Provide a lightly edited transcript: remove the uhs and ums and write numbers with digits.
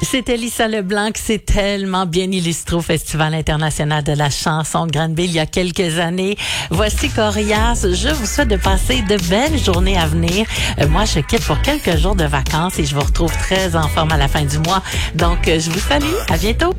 C'était Lisa Leblanc qui s'est tellement bien illustrée au Festival international de la chanson de Granville il y a quelques années. Voici Corias. Je vous souhaite de passer de belles journées à venir. Moi, je quitte pour quelques jours de vacances et je vous retrouve très en forme à la fin du mois. Donc, je vous salue. À bientôt.